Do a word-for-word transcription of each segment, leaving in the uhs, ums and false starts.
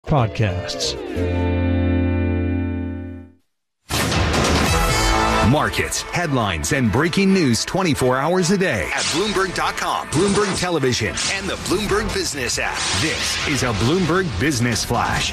podcasts. Markets, headlines, and breaking news twenty-four hours a day at Bloomberg dot com, Bloomberg Television, and the Bloomberg Business app. This is a Bloomberg Business Flash.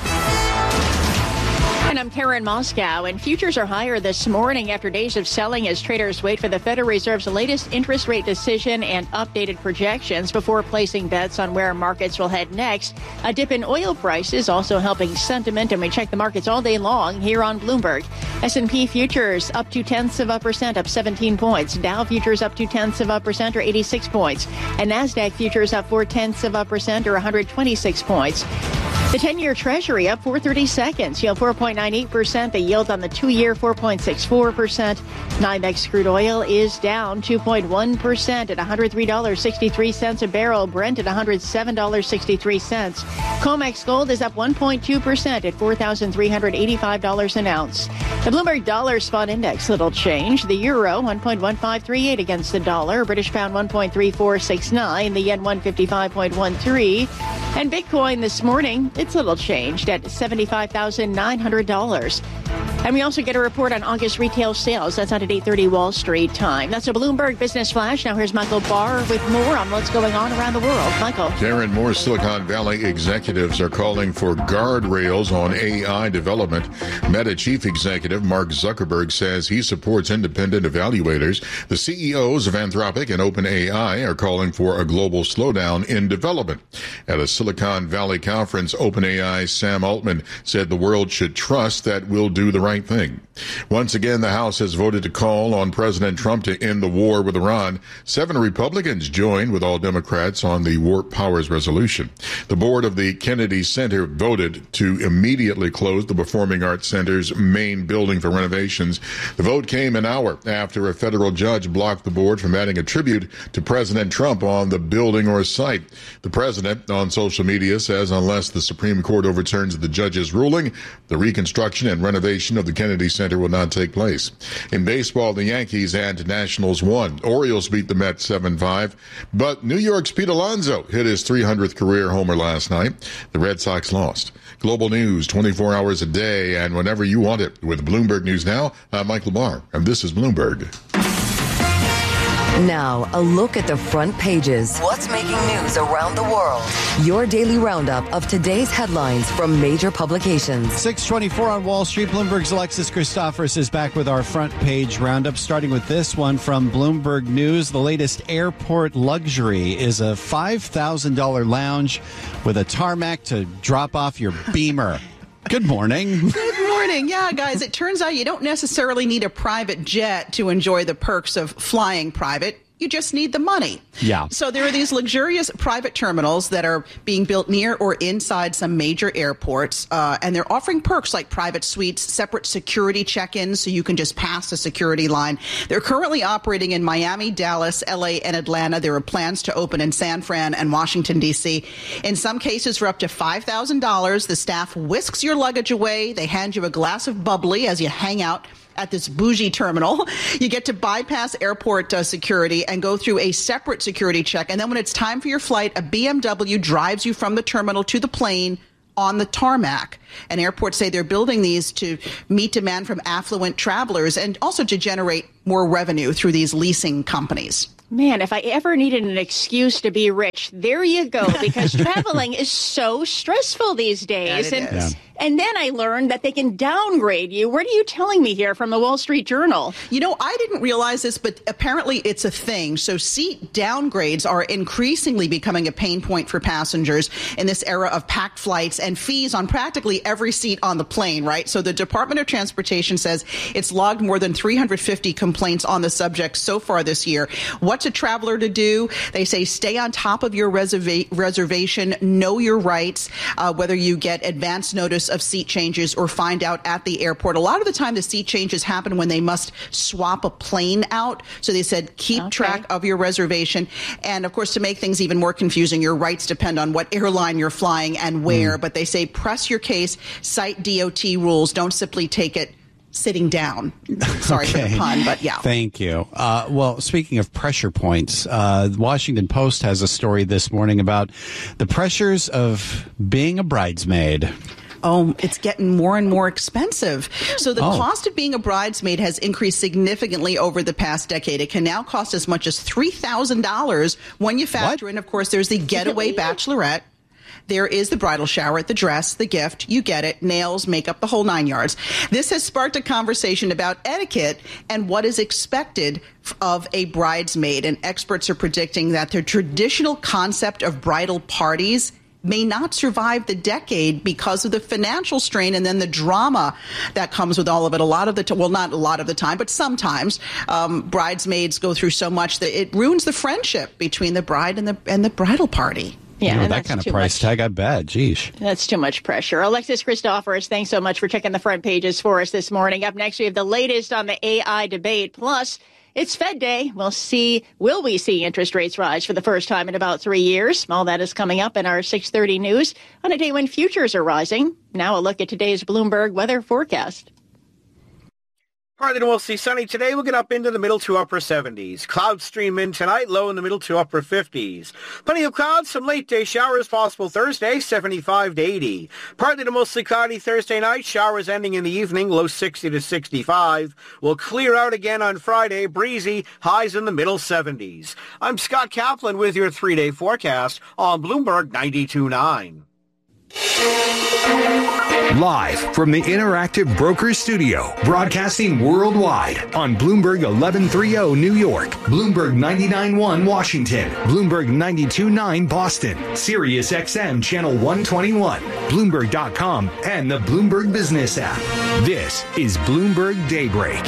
And I'm Karen Moscow, and futures are higher this morning after days of selling as traders wait for the Federal Reserve's latest interest rate decision and updated projections before placing bets on where markets will head next. A dip in oil prices also helping sentiment, and we check the markets all day long here on Bloomberg. S and P futures up two tenths of a percent, up seventeen points. Dow futures up two tenths of a percent, or eighty-six points. And NASDAQ futures up four tenths of a percent, or one hundred twenty-six points. The ten-year Treasury up four thirty-seconds, yield four point nine eight percent. The yield on the two-year four point six four percent. NYMEX crude oil is down two point one percent at one hundred three dollars and sixty-three cents a barrel. Brent at one hundred seven dollars and sixty-three cents. COMEX gold is up one point two percent at four thousand three hundred eighty-five dollars an ounce. The Bloomberg Dollar Spot Index, little change. The euro one point one five three eight against the dollar. British pound one point three four six nine. The yen one fifty-five point one three. And Bitcoin this morning, it's a little changed at seventy-five thousand nine hundred dollars. And we also get a report on August retail sales. That's out at eight thirty Wall Street time. That's a Bloomberg Business Flash. Now here's Michael Barr with more on what's going on around the world. Michael. Darren, more Silicon Valley executives are calling for guardrails on A I development. Meta chief executive Mark Zuckerberg says he supports independent evaluators. The C E Os of Anthropic and OpenAI are calling for a global slowdown in development. At a Silicon Valley conference, OpenAI's Sam Altman said the world should trust that we'll do the right thing. Once again, the House has voted to call on President Trump to end the war with Iran. Seven Republicans joined with all Democrats on the War Powers resolution. The board of the Kennedy Center voted to immediately close the Performing Arts Center's main building for renovations. The vote came an hour after a federal judge blocked the board from adding a tribute to President Trump on the building or site. The president on social media says unless the Supreme Court overturns the judge's ruling, the reconstruction and renovation of the Kennedy Center will not take place. In baseball, the Yankees and Nationals won. Orioles beat the Mets seven five, but New York's Pete Alonso hit his three hundredth career homer last night. The Red Sox lost. Global news twenty-four hours a day and whenever you want it with Bloomberg News Now. I'm Michael Barr, and this is Bloomberg. Now, a look at the front pages. What's making news around the world? Your daily roundup of today's headlines from major publications. six twenty-four on Wall Street. Bloomberg's Alexis Christophers is back with our front page roundup, starting with this one from Bloomberg News. The latest airport luxury is a five thousand dollars lounge with a tarmac to drop off your Beamer. Good morning. Good morning. Yeah, guys, it turns out you don't necessarily need a private jet to enjoy the perks of flying private. You just need the money. Yeah. So there are these luxurious private terminals that are being built near or inside some major airports, uh, and they're offering perks like private suites, separate security check-ins so you can just pass the security line. They're currently operating in Miami, Dallas, L A, and Atlanta. There are plans to open in San Fran and Washington, D C. In some cases, for up to five thousand dollars, the staff whisks your luggage away. They hand you a glass of bubbly as you hang out at this bougie terminal. You get to bypass airport uh, security and go through a separate security check. And then when it's time for your flight, a B M W drives you from the terminal to the plane on the tarmac. And airports say they're building these to meet demand from affluent travelers and also to generate more revenue through these leasing companies. Man, if I ever needed an excuse to be rich, there you go, because traveling is so stressful these days. And, and, and then I learned that they can downgrade you. What are you telling me here from the Wall Street Journal? You know, I didn't realize this, but apparently it's a thing. So seat downgrades are increasingly becoming a pain point for passengers in this era of packed flights and fees on practically every seat on the plane, right? So the Department of Transportation says it's logged more than three hundred fifty complaints on the subject so far this year. What's a traveler to do? They say stay on top of your reserva- reservation, know your rights, uh, whether you get advance notice of seat changes or find out at the airport. A lot of the time the seat changes happen when they must swap a plane out. So they said keep okay. track of your reservation. And of course, to make things even more confusing, your rights depend on what airline you're flying and where. Mm. But they say press your case, cite D O T rules. Don't simply take it sitting down. Sorry okay. for the pun, but yeah. Thank you. Uh, well, speaking of pressure points, uh, the Washington Post has a story this morning about the pressures of being a bridesmaid. Oh, it's getting more and more expensive. So the oh. cost of being a bridesmaid has increased significantly over the past decade. It can now cost as much as three thousand dollars when you factor what? in, of course, there's the getaway bachelorette. There is the bridal shower, the dress, the gift, you get it, nails, makeup, the whole nine yards. This has sparked a conversation about etiquette and what is expected of a bridesmaid. And experts are predicting that the traditional concept of bridal parties may not survive the decade because of the financial strain and then the drama that comes with all of it. A lot of the, t- well, not a lot of the time, but sometimes um, bridesmaids go through so much that it ruins the friendship between the bride and the and the bridal party. Yeah, you know, and that kind of price much. tag, I bet. Geesh. That's too much pressure. Alexis Christoforous, thanks so much for checking the front pages for us this morning. Up next, we have the latest on the A I debate. Plus, it's Fed Day. We'll see, will we see interest rates rise for the first time in about three years? All that is coming up in our six thirty news on a day when futures are rising. Now a look at today's Bloomberg weather forecast. Partly to mostly sunny today. We'll get up into the middle to upper seventies. Clouds stream in tonight, low in the middle to upper fifties. Plenty of clouds, some late day showers possible Thursday, seventy-five to eighty. Partly to mostly cloudy Thursday night, showers ending in the evening, low sixty to sixty-five. We'll clear out again on Friday, breezy, highs in the middle seventies. I'm Scott Kaplan with your three-day forecast on Bloomberg ninety-two point nine. Live from the Interactive Brokers Studio, broadcasting worldwide on Bloomberg eleven thirty New York, Bloomberg ninety-nine point one Washington, Bloomberg ninety-two point nine Boston, Sirius X M Channel one twenty-one, Bloomberg dot com, and the Bloomberg Business app. This is Bloomberg Daybreak.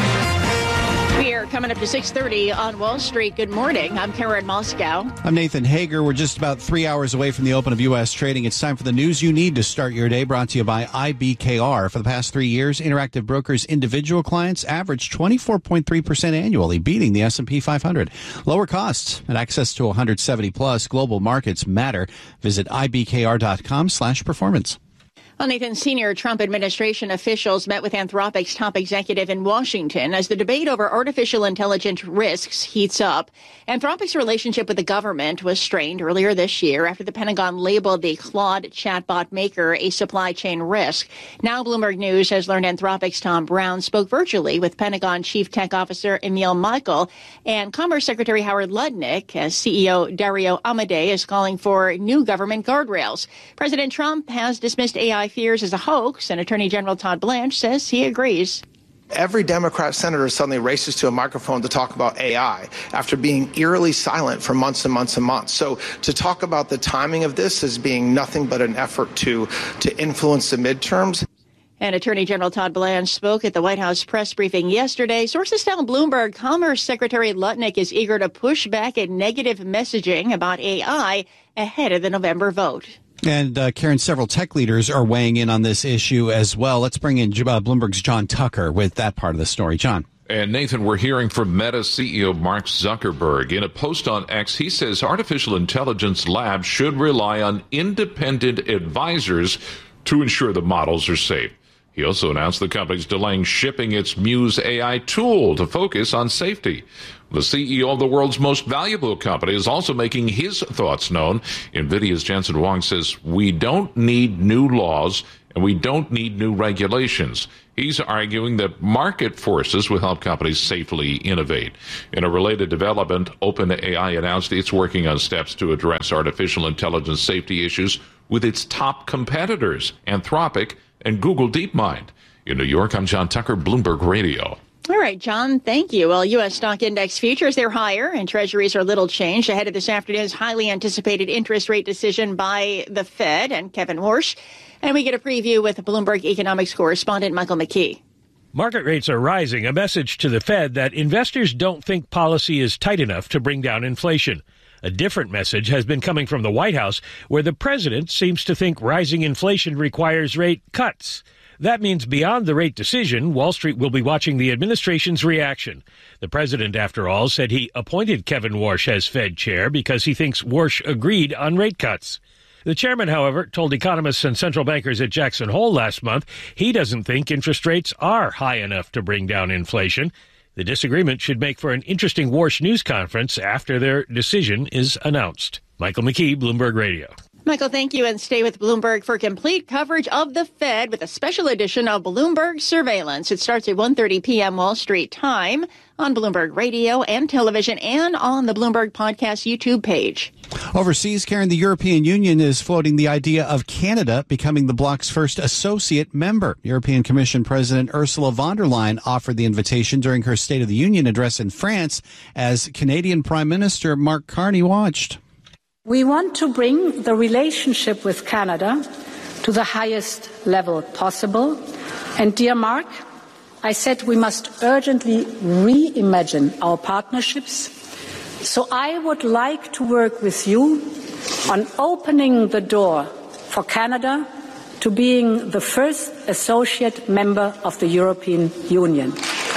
We are coming up to six thirty on Wall Street. Good morning. I'm Karen Moscow. I'm Nathan Hager. We're just about three hours away from the open of U S trading. It's time for the news you need to start your day, brought to you by I B K R. For the past three years, Interactive Brokers individual clients averaged twenty-four point three percent annually, beating the S and P five hundred. Lower costs and access to one hundred seventy plus global markets matter. Visit I B K R dot com slash performance. Well, Nathan, senior Trump administration officials met with Anthropic's top executive in Washington as the debate over artificial intelligence risks heats up. Anthropic's relationship with the government was strained earlier this year after the Pentagon labeled the Claude chatbot maker a supply chain risk. Now Bloomberg News has learned Anthropic's Tom Brown spoke virtually with Pentagon Chief Tech Officer Emil Michael and Commerce Secretary Howard Lutnick, as C E O Dario Amodei is calling for new government guardrails. President Trump has dismissed A I fears as a hoax, and Attorney General Todd Blanche says he agrees. Every Democrat senator suddenly races to a microphone to talk about A I after being eerily silent for months and months and months. So to talk about the timing of this as being nothing but an effort to, to influence the midterms. And Attorney General Todd Blanche spoke at the White House press briefing yesterday. Sources tell Bloomberg Commerce Secretary Lutnick is eager to push back at negative messaging about A I ahead of the November vote. And, uh, Karen, several tech leaders are weighing in on this issue as well. Let's bring in uh, Bloomberg's John Tucker with that part of the story. John. And Nathan, we're hearing from Meta C E O Mark Zuckerberg. In a post on X, he says artificial intelligence labs should rely on independent advisors to ensure the models are safe. He also announced the company's delaying shipping its Muse A I tool to focus on safety. The C E O of the world's most valuable company is also making his thoughts known. NVIDIA's Jensen Huang says, we don't need new laws and we don't need new regulations. He's arguing that market forces will help companies safely innovate. In a related development, OpenAI announced it's working on steps to address artificial intelligence safety issues with its top competitors, Anthropic and Google DeepMind. In New York, I'm John Tucker, Bloomberg Radio. All right, John, thank you. Well, U S stock index futures, they're higher, and treasuries are little changed ahead of this afternoon's highly anticipated interest rate decision by the Fed and Kevin Warsh. And we get a preview with Bloomberg economics correspondent Michael McKee. Market rates are rising, a message to the Fed that investors don't think policy is tight enough to bring down inflation. A different message has been coming from the White House, where the president seems to think rising inflation requires rate cuts. That means beyond the rate decision, Wall Street will be watching the administration's reaction. The president, after all, said he appointed Kevin Warsh as Fed chair because he thinks Warsh agreed on rate cuts. The chairman, however, told economists and central bankers at Jackson Hole last month he doesn't think interest rates are high enough to bring down inflation. The disagreement should make for an interesting Warsh news conference after their decision is announced. Michael McKee, Bloomberg Radio. Michael, thank you, and stay with Bloomberg for complete coverage of the Fed with a special edition of Bloomberg Surveillance. It starts at one thirty p.m. Wall Street time on Bloomberg Radio and television and on the Bloomberg Podcast YouTube page. Overseas, Karen, the European Union is floating the idea of Canada becoming the bloc's first associate member. European Commission President Ursula von der Leyen offered the invitation during her State of the Union address in France as Canadian Prime Minister Mark Carney watched. We want to bring the relationship with Canada to the highest level possible. And dear Mark, I said we must urgently reimagine our partnerships. So I would like to work with you on opening the door for Canada to being the first associate member of the European Union.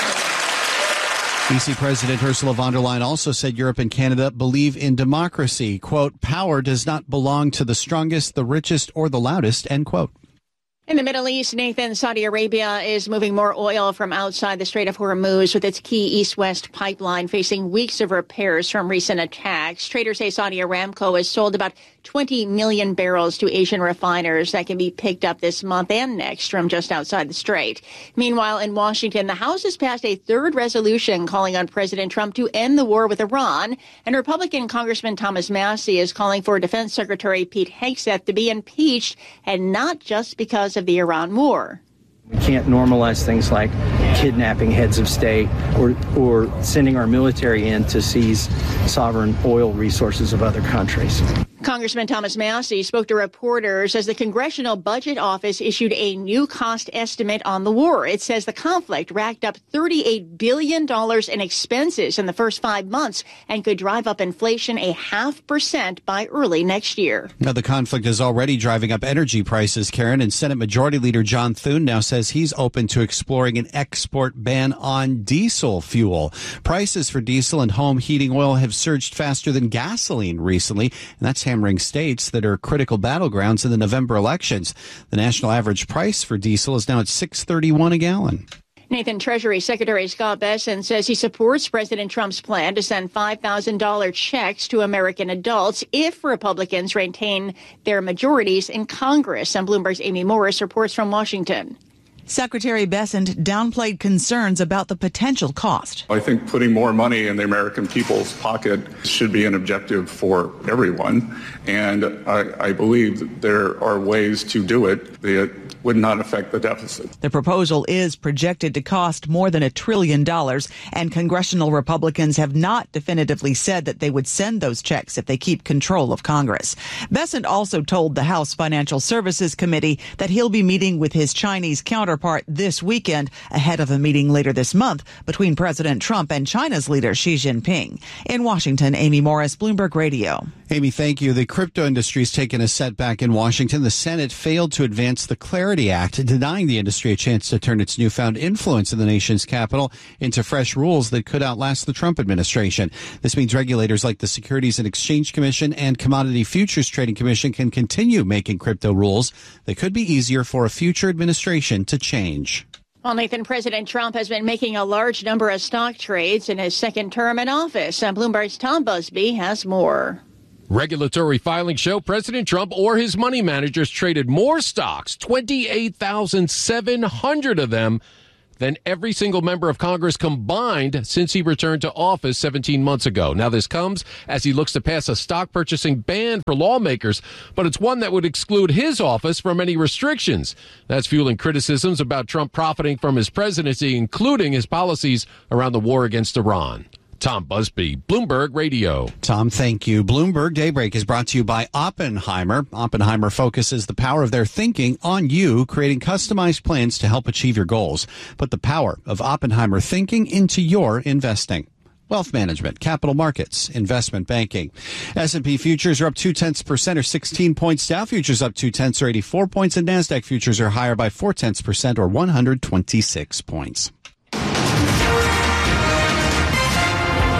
E C President Ursula von der Leyen also said Europe and Canada believe in democracy. Quote, power does not belong to the strongest, the richest, or the loudest, end quote. In the Middle East, Nathan, Saudi Arabia is moving more oil from outside the Strait of Hormuz with its key east-west pipeline facing weeks of repairs from recent attacks. Traders say Saudi Aramco has sold about twenty million barrels to Asian refiners that can be picked up this month and next from just outside the strait. Meanwhile, in Washington, the House has passed a third resolution calling on President Trump to end the war with Iran, and Republican Congressman Thomas Massie is calling for Defense Secretary Pete Hegseth to be impeached, and not just because of the Iran war. We can't normalize things like kidnapping heads of state or or sending our military in to seize sovereign oil resources of other countries. Congressman Thomas Massie spoke to reporters as the Congressional Budget Office issued a new cost estimate on the war. It says the conflict racked up thirty-eight billion dollars in expenses in the first five months and could drive up inflation a half percent by early next year. Now, the conflict is already driving up energy prices, Karen, and Senate Majority Leader John Thune now says he's open to exploring an export ban on diesel fuel. Prices for diesel and home heating oil have surged faster than gasoline recently, and that's hammering states that are critical battlegrounds in the November elections. The national average price for diesel is now at six thirty-one a gallon. Nathan, Treasury Secretary Scott Bessent says he supports President Trump's plan to send five thousand dollars checks to American adults if Republicans retain their majorities in Congress. And Bloomberg's Amy Morris reports from Washington. Secretary Bessent downplayed concerns about the potential cost. I think putting more money in the American people's pocket should be an objective for everyone. And I, I believe that there are ways to do it that would not affect the deficit. The proposal is projected to cost more than a trillion dollars, and congressional Republicans have not definitively said that they would send those checks if they keep control of Congress. Bessent also told the House Financial Services Committee that he'll be meeting with his Chinese counterpart this weekend ahead of a meeting later this month between President Trump and China's leader Xi Jinping. In Washington, Amy Morris, Bloomberg Radio. Amy, thank you. The crypto industry's taken a setback in Washington. The Senate failed to advance the Clarity Act, denying the industry a chance to turn its newfound influence in the nation's capital into fresh rules that could outlast the Trump administration. This means regulators like the Securities and Exchange Commission and Commodity Futures Trading Commission can continue making crypto rules that could be easier for a future administration to change. Well, Nathan, President Trump has been making a large number of stock trades in his second term in office. And Bloomberg's Tom Busby has more. Regulatory filings show President Trump or his money managers traded more stocks, twenty-eight thousand seven hundred of them, than every single member of Congress combined since he returned to office seventeen months ago. Now, this comes as he looks to pass a stock purchasing ban for lawmakers, but it's one that would exclude his office from any restrictions. That's fueling criticisms about Trump profiting from his presidency, including his policies around the war against Iran. Tom Busby, Bloomberg Radio. Tom, thank you. Bloomberg Daybreak is brought to you by Oppenheimer. Oppenheimer focuses the power of their thinking on you, creating customized plans to help achieve your goals. Put the power of Oppenheimer thinking into your investing. Wealth management, capital markets, investment banking. S and P futures are up two-tenths percent or sixteen points. Dow futures up two-tenths or eighty-four points. And NASDAQ futures are higher by four-tenths percent or one hundred twenty-six points.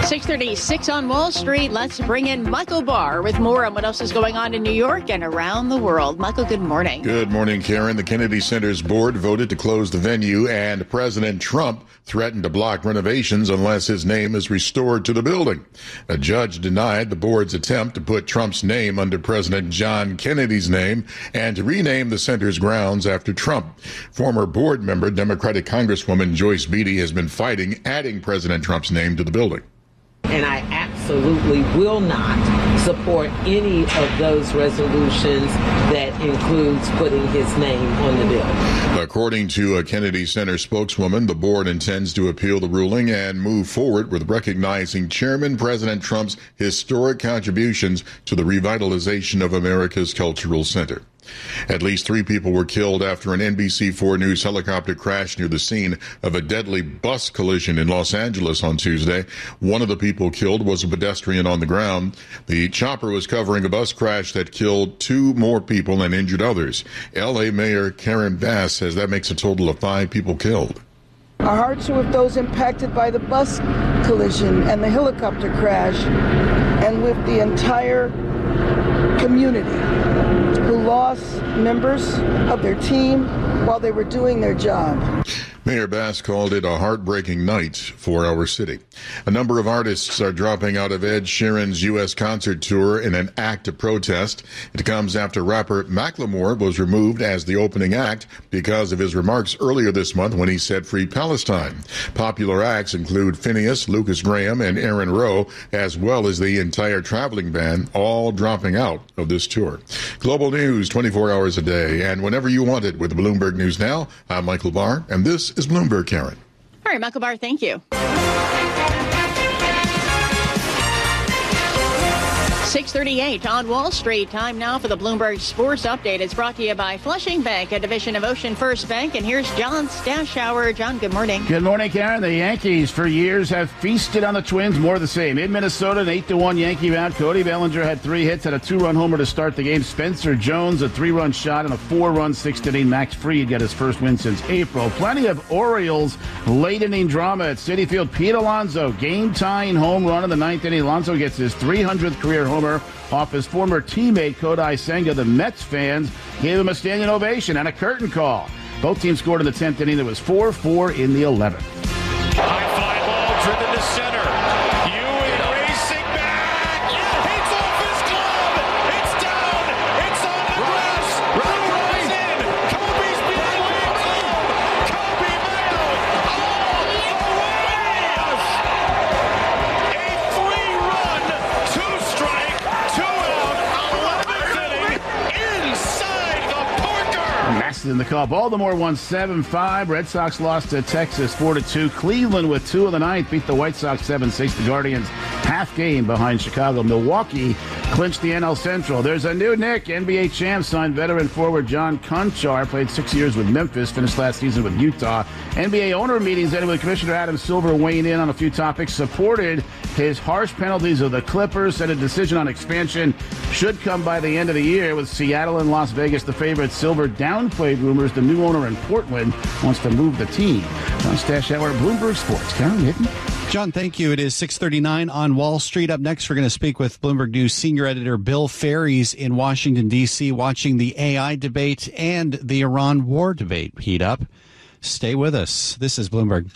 six thirty-six on Wall Street. Let's bring in Michael Barr with more on what else is going on in New York and around the world. Michael, good morning. Good morning, Karen. The Kennedy Center's board voted to close the venue, and President Trump threatened to block renovations unless his name is restored to the building. A judge denied the board's attempt to put Trump's name under President John Kennedy's name and to rename the center's grounds after Trump. Former board member, Democratic Congresswoman Joyce Beatty, has been fighting adding President Trump's name to the building. And I absolutely will not support any of those resolutions that includes putting his name on the bill. According to a Kennedy Center spokeswoman, the board intends to appeal the ruling and move forward with recognizing Chairman President Trump's historic contributions to the revitalization of America's cultural center. At least three people were killed after an N B C four News helicopter crashed near the scene of a deadly bus collision in Los Angeles on Tuesday. One of the people killed was a pedestrian on the ground. The chopper was covering a bus crash that killed two more people and injured others. L A Mayor Karen Bass says that makes a total of five people killed. Our hearts are with those impacted by the bus collision and the helicopter crash, and with the entire community who lost members of their team while they were doing their job. Mayor Bass called it a heartbreaking night for our city. A number of artists are dropping out of Ed Sheeran's U S concert tour in an act of protest. It comes after rapper Macklemore was removed as the opening act because of his remarks earlier this month when he said free Palestine. Popular acts include Phineas, Lucas Graham, and Aaron Rowe, as well as the entire traveling band, all dropping out of this tour. Global news twenty-four hours a day and whenever you want it with Bloomberg News Now. I'm Michael Barr, and this is Bloomberg, Karen. All right, Michael Barr, thank you. six thirty-eight on Wall Street. Time now for the Bloomberg Sports Update. It's brought to you by Flushing Bank, a division of Ocean First Bank. And here's John Stashower. John, good morning. Good morning, Karen. The Yankees for years have feasted on the Twins, more of the same. In Minnesota, an eight to one Yankee bout. Cody Bellinger had three hits, had a two-run homer to start the game. Spencer Jones, a three-run shot, and a four-run sixth inning. Max Fried got his first win since April. Plenty of Orioles late inning drama at Citi Field. Pete Alonso, game-tying home run in the ninth inning. Alonso gets his three hundredth career homer off his former teammate Kodai Senga. The Mets fans gave him a standing ovation and a curtain call. Both teams scored in the tenth inning. It was four four in the eleventh. High fly ball driven to center. Ewing racing back. It's off his glove. It's down. It's on the grass. Brewer's in. Kobe's being waved home. Kobe Mayo all the way. A three-run, two-strike, two-out, eleventh inning inside the Parker. Masses in the call. Baltimore won seven five. Red Sox lost to Texas four to two. Cleveland with two of the ninth beat the White Sox seven six. The Guardians half game behind Chicago. Milwaukee clinched the N L Central. There's a new Nick. N B A champ signed veteran forward John Conchar. Played six years with Memphis. Finished last season with Utah. N B A owner meetings ended with Commissioner Adam Silver weighing in on a few topics. Supported his harsh penalties of the Clippers. Said a decision on expansion should come by the end of the year. With Seattle and Las Vegas the favorites, Silver downplayed rumors the new owner in Portland wants to move the team. John Stashower, Bloomberg Sports. Karen Hitton. John, thank you. It is six thirty-nine on Wall Street. Up next, we're going to speak with Bloomberg News senior editor Bill Ferries in Washington, D C, watching the A I debate and the Iran war debate heat up. Stay with us. This is Bloomberg.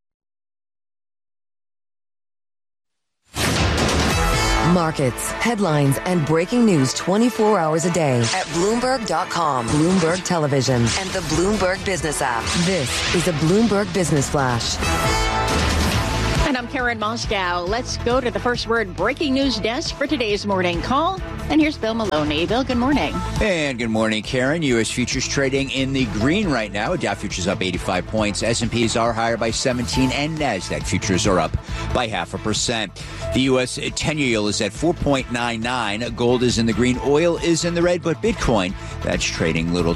Markets, headlines, and breaking news twenty-four hours a day at Bloomberg dot com, Bloomberg Television, and the Bloomberg Business app. This is a Bloomberg Business Flash. And I'm Karen Moscow. Let's go to the First Word breaking news desk for today's morning call. And here's Bill Maloney. Bill, good morning. And good morning, Karen. U S futures trading in the green right now. Dow futures up eighty-five points. S and P's are higher by seventeen, and NASDAQ futures are up by half a percent. The U S ten-year yield is at four point nine nine. Gold is in the green. Oil is in the red, but Bitcoin, that's trading little